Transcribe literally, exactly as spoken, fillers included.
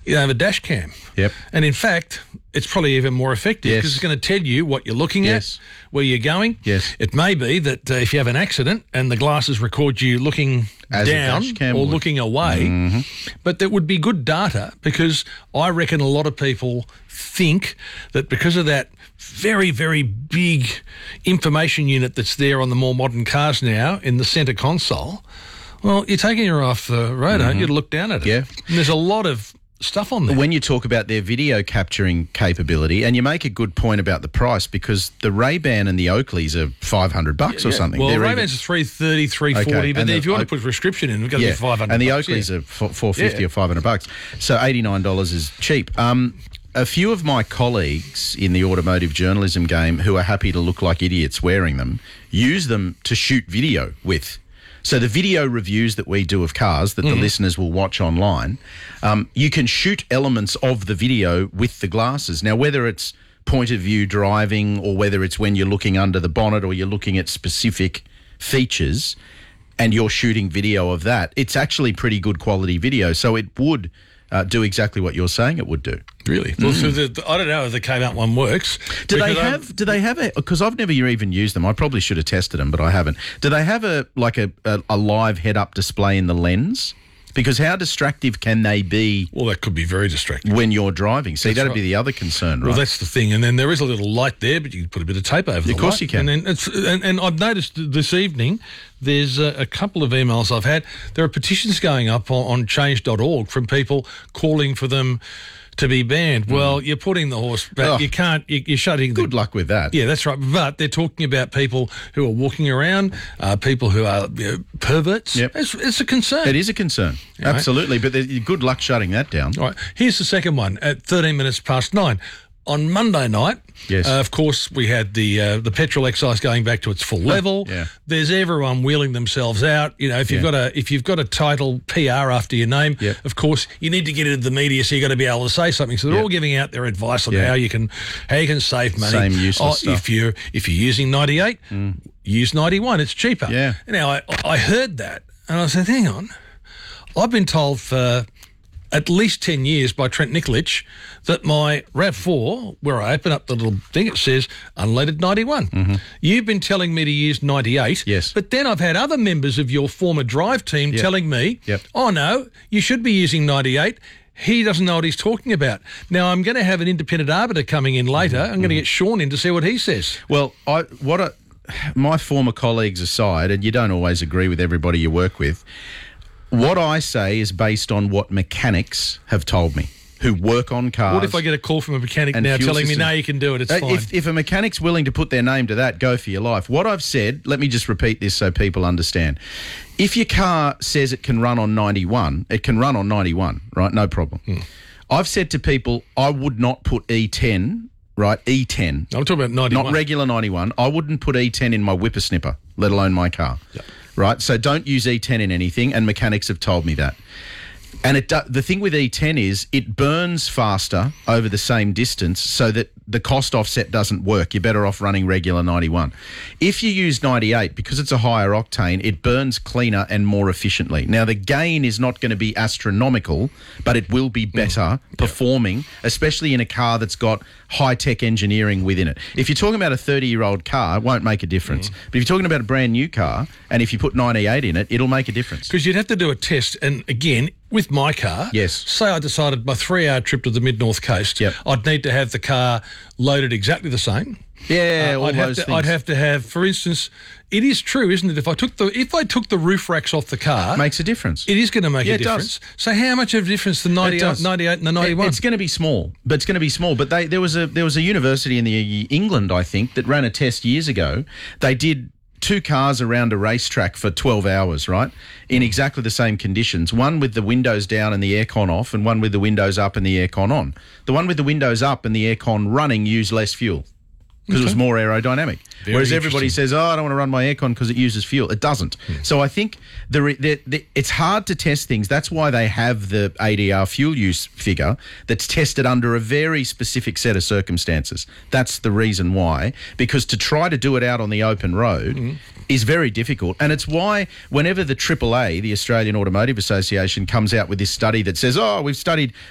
you have a dash cam. Yep. And in fact, it's probably even more effective because Yes. it's going to tell you what you're looking Yes. at, where you're going. Yes. It may be that uh, if you have an accident and the glasses record you looking As a down dash cam or would. looking away, Mm-hmm. but that would be good data because I reckon a lot of people think that because of that very, very big information unit that's there on the more modern cars now in the centre console, well, you're taking her off the road, aren't you, to look down at it? Yeah. And there's a lot of stuff on there. When you talk about their video capturing capability, and you make a good point about the price because the Ray-Ban and the Oakleys are five hundred bucks or Yeah. something. Well, They're Ray-Bans even- is three thirty, three forty, Okay, but and then the if you want Oak- to put a prescription in, it's got to yeah, be five hundred and the bucks, Oakleys yeah. are four fifty Yeah. or five hundred bucks. So eighty-nine dollars is cheap. Um, a few of my colleagues in the automotive journalism game who are happy to look like idiots wearing them use them to shoot video with. So the video reviews that we do of cars that Mm-hmm. the listeners will watch online, um, you can shoot elements of the video with the glasses. Now, whether it's point of view driving or whether it's when you're looking under the bonnet or you're looking at specific features and you're shooting video of that, it's actually pretty good quality video. So it would uh, do exactly what you're saying it would do. Really? Well, so the, the- I don't know if the K-Mount one works. Do they because I'm- have? Do they have a? Because I've never even used them. I probably should have tested them, but I haven't. Do they have a like a, a, a live head-up display in the lens? Because how distractive can they be Well, that could be very distracting. when you're driving? See, That's that'd right. be the other concern, right? Well, that's the thing. And then there is a little light there, but you can put a bit of tape over the Of course light. you can. And, then it's, and, and I've noticed this evening there's a, a couple of emails I've had. There are petitions going up on, on change dot org from people calling for them to be banned. Well, you're putting the horse back. Oh. You can't, you, you're shutting the... Good luck with that. Yeah, that's right. But they're talking about people who are walking around, uh, people who are you know, perverts. Yep. It's, it's a concern. It is a concern. right. Absolutely. But there- good luck shutting that down. All right, here's the second one at thirteen minutes past nine. On Monday night, Yes. uh, of course, we had the uh, the petrol excise going back to its full level. yeah. There's everyone wheeling themselves out. You know, if you've Yeah. got a if you've got a title P R after your name, Yeah. of course, you need to get into the media, so you've got to be able to say something. So they're Yeah. all giving out their advice on Yeah. how you can how you can save money. Same useless oh, stuff. If you're if you're using ninety-eight, use ninety-one. It's cheaper. Yeah. Now I I heard that and I said, hang on, I've been told for at least ten years by Trent Nikolic that my RAV four, where I open up the little thing, it says unleaded ninety-one. You've been telling me to use ninety-eight. Yes. But then I've had other members of your former drive team telling me, Yep. oh, no, you should be using ninety-eight. He doesn't know what he's talking about. Now, I'm going to have an independent arbiter coming in later. I'm going to get Sean in to see what he says. Well, I what I, my former colleagues aside, and you don't always agree with everybody you work with, what I say is based on what mechanics have told me who work on cars. What if I get a call from a mechanic and now fuel telling me, systems. no, you can do it, it's Uh, fine. If, if a mechanic's willing to put their name to that, go for your life. What I've said, let me just repeat this so people understand. If your car says it can run on ninety-one, it can run on ninety-one, right? No problem. Hmm. I've said to people, I would not put E ten, right? E ten. I'm talking about ninety-one. Not regular ninety-one. I wouldn't put E ten in my whippersnipper, let alone my car. Right? So don't use E ten in anything, and mechanics have told me that. And it do, the thing with E ten is it burns faster over the same distance so that the cost offset doesn't work. You're better off running regular ninety-one. If you use ninety-eight, because it's a higher octane, it burns cleaner and more efficiently. Now, the gain is not going to be astronomical, but it will be better performing, especially in a car that's got high-tech engineering within it. If you're talking about a thirty-year-old car, it won't make a difference. But if you're talking about a brand new car, and if you put ninety-eight in it, it'll make a difference. Because you'd have to do a test, and again, with my car, Yes. say I decided my three-hour trip to the mid-north coast, Yep. I'd need to have the car loaded exactly the same. Yeah, Uh, all I'd have those to, things. I'd have to have, for instance, it is true, isn't it? If I took the if I took the roof racks off the car, Makes a difference. it is going to make Yeah, a it does. difference. So how much of a difference the ninety-eight, does. ninety-eight and the ninety-one? It- It's going to be small, but it's going to be small. But they, there was a there was a university in the England, I think, that ran a test years ago. They did two cars around a racetrack for twelve hours, right, in exactly the same conditions. One with the windows down and the aircon off, and one with the windows up and the aircon on. The one with the windows up and the aircon running used less fuel because it was more aerodynamic. Very Whereas everybody interesting. says, oh, I don't want to run my aircon because it uses fuel. It doesn't. So I think the, re- the, the it's hard to test things. That's why they have the A D R fuel use figure that's tested under a very specific set of circumstances. That's the reason why. Because to try to do it out on the open road is very difficult. And it's why whenever the triple A, the Australian Automotive Association, comes out with this study that says, oh, we've studied